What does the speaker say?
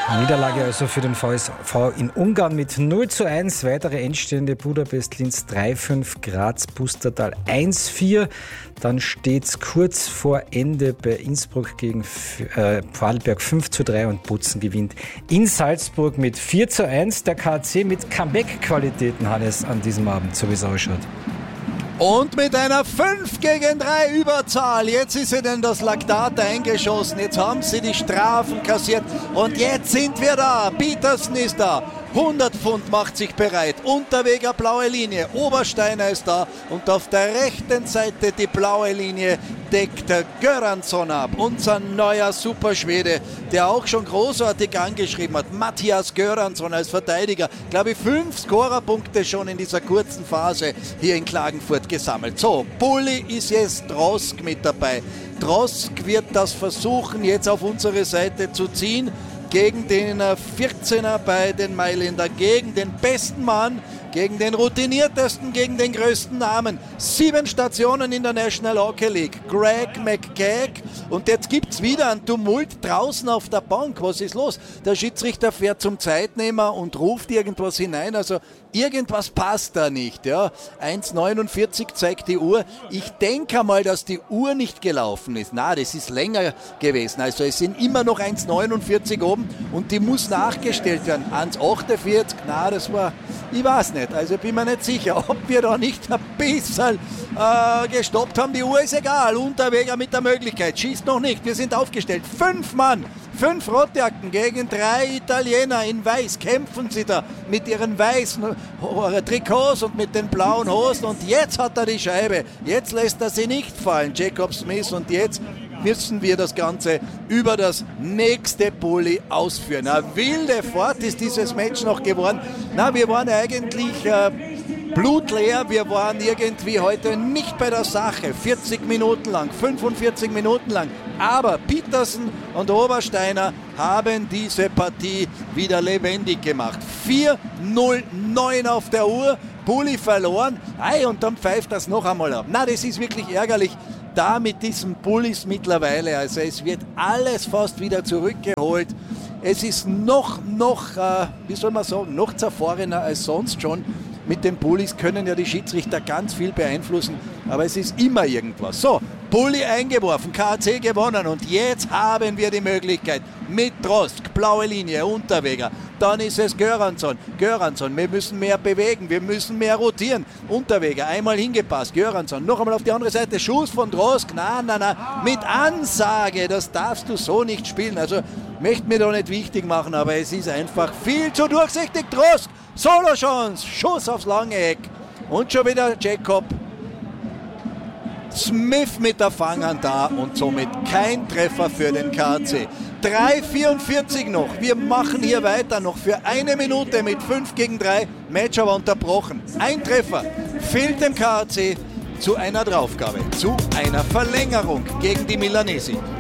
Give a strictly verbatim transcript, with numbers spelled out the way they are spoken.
Niederlage also für den V S V in Ungarn mit null zu eins. Weitere Endstände: Budapest-Linz drei fünf, Graz-Pustertal eins vier. Dann steht es kurz vor Ende bei Innsbruck gegen äh, Vorarlberg fünf zu drei und Bozen gewinnt in Salzburg mit vier zu eins. Der K A C mit Comeback-Qualitäten, Hannes, an diesem Abend, so wie es ausschaut. Und mit einer fünf gegen drei Überzahl. Jetzt ist ihnen das Laktat eingeschossen. Jetzt haben sie die Strafen kassiert. Und jetzt sind wir da. Petersen ist da. hundert Pfund macht sich bereit. Unterweger blaue Linie. Obersteiner ist da. Und auf der rechten Seite die blaue Linie deckt der Göransson ab. Unser neuer Superschwede, der auch schon großartig angeschrieben hat. Matthias Göransson als Verteidiger. Glaube ich, fünf Scorerpunkte schon in dieser kurzen Phase hier in Klagenfurt gesammelt. So, Bulli ist jetzt Drosk mit dabei. Drosk wird das versuchen, jetzt auf unsere Seite zu ziehen. Gegen den vierzehner bei den Mailändern, gegen den besten Mann, gegen den routiniertesten, gegen den größten Namen. Sieben Stationen in der National Hockey League. Greg McCagg. Und jetzt gibt es wieder ein Tumult draußen auf der Bank. Was ist los? Der Schiedsrichter fährt zum Zeitnehmer und ruft irgendwas hinein. Also irgendwas passt da nicht. Ja. eins neunundvierzig zeigt die Uhr. Ich denke mal, dass die Uhr nicht gelaufen ist. Na, das ist länger gewesen. Also es sind immer noch eins neunundvierzig oben und die muss nachgestellt werden. eins achtundvierzig, na, das war, ich weiß nicht. Also bin mir nicht sicher, ob wir da nicht ein bisschen äh, gestoppt haben. Die Uhr ist egal. Unterweger mit der Möglichkeit. Schießt noch nicht. Wir sind aufgestellt. Fünf Mann. Fünf Rotjacken gegen drei Italiener in Weiß. Kämpfen sie da mit ihren weißen Trikots und mit den blauen Hosen. Und jetzt hat er die Scheibe. Jetzt lässt er sie nicht fallen, Jacob Smith. Und jetzt müssen wir das Ganze über das nächste Bulli ausführen. Eine wilde Fahrt ist dieses Match noch geworden. Na, wir waren eigentlich äh, blutleer. Wir waren irgendwie heute nicht bei der Sache. vierzig Minuten lang, fünfundvierzig Minuten lang. Aber Petersen und Obersteiner haben diese Partie wieder lebendig gemacht. vier null neun auf der Uhr. Bulli verloren. Ei, und dann pfeift das noch einmal ab. Na, das ist wirklich ärgerlich. Da mit diesen Bullis mittlerweile, also es wird alles fast wieder zurückgeholt. Es ist noch, noch, äh, wie soll man sagen, noch zerfahrener als sonst schon. Mit den Bullis können ja die Schiedsrichter ganz viel beeinflussen, aber es ist immer irgendwas. So, Bulli eingeworfen, K A C gewonnen und jetzt haben wir die Möglichkeit mit Drosk, blaue Linie, Unterweger. Dann ist es Göransson. Göransson, wir müssen mehr bewegen, wir müssen mehr rotieren. Unterweger, einmal hingepasst, Göransson, noch einmal auf die andere Seite, Schuss von Drosk, na, na, na, mit Ansage, das darfst du so nicht spielen. Also, möchte mir doch nicht wichtig machen, aber es ist einfach viel zu durchsichtig. Drosk, Solo-Chance, Schuss aufs lange Eck. Und schon wieder Jacob Smith mit der Fanghand da und somit kein Treffer für den K A C. drei vierundvierzig noch. Wir machen hier weiter noch für eine Minute mit fünf gegen drei. Match aber unterbrochen. Ein Treffer fehlt dem K A C zu einer Draufgabe, zu einer Verlängerung gegen die Milanesi.